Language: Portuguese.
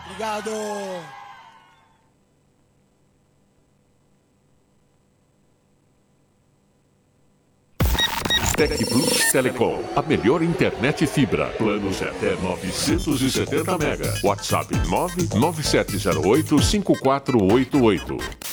Obrigado. Tec Plus Telecom, a melhor internet fibra. Planos até 970 mega. WhatsApp 997085488.